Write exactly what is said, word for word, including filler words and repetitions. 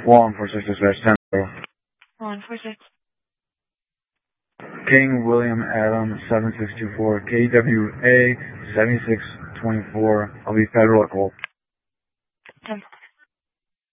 one four six dispatch ten zero. one four six. King William Adam seven six two four K W A seventy-six twenty-four. I'll be federal at Gold. ten.